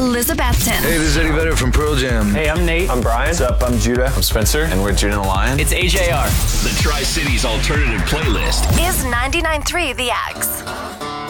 Elizabethton. Hey, this is Eddie Vedder from Pearl Jam. Hey, I'm Nate. I'm Brian. What's up? I'm Judah. I'm Spencer, and we're Judah and the Lion. It's AJR. The Tri-Cities Alternative Playlist Is 99.3 The X.